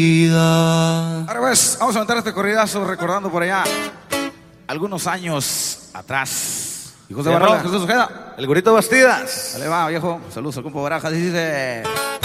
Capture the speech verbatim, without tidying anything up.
Ahora pues, vamos a montar este corridazo recordando por allá algunos años atrás. Hijos de Barrola, Jesús Ojeda. El Gorrito Bastidas. Dale va, viejo. Saludos al compa Barajas. Dice...